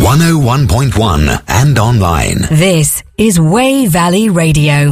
101.1 and online. This is Way Valley Radio.